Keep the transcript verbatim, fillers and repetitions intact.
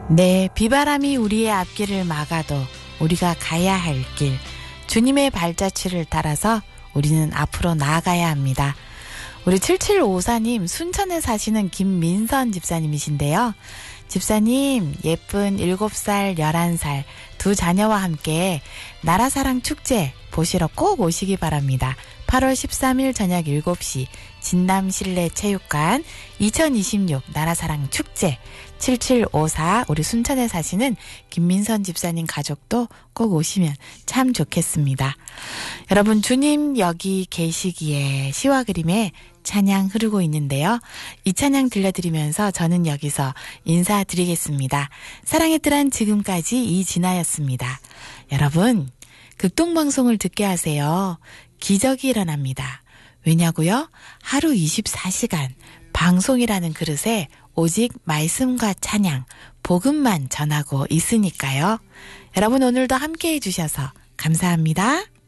네, 비바람이 우리의 앞길을 막아도 우리가 가야 할 길, 주님의 발자취를 따라서 우리는 앞으로 나아가야 합니다. 우리 칠칠오사님, 순천에 사시는 김민선 집사님이신데요. 집사님, 예쁜 일곱 살, 열한 살 두 자녀와 함께 나라사랑 축제 보시러 꼭 오시기 바랍니다. 팔월 십삼일 저녁 일곱 시 진남실내체육관 이천이십육 나라사랑 축제 칠칠오사 우리 순천에 사시는 김민선 집사님 가족도 꼭 오시면 참 좋겠습니다. 여러분, 주님 여기 계시기에 시와 그림에 찬양 흐르고 있는데요. 이 찬양 들려드리면서 저는 여기서 인사드리겠습니다. 사랑의 뜰한 지금까지 이진아였습니다. 여러분, 극동방송을 듣게 하세요. 기적이 일어납니다. 왜냐고요? 하루 이십사 시간 방송이라는 그릇에 오직 말씀과 찬양, 복음만 전하고 있으니까요. 여러분, 오늘도 함께해 주셔서 감사합니다.